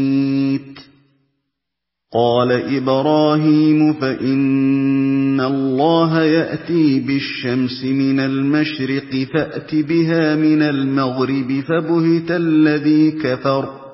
قَالَ إِبْرَاهِيمُ فَإِنَّ اللَّهَ يَأْتِي بِالشَّمْسِ مِنَ الْمَشْرِقِ فَأْتِ بِهَا مِنَ الْمَغْرِبِ فَبُهِتَ الَّذِي كَفَرَ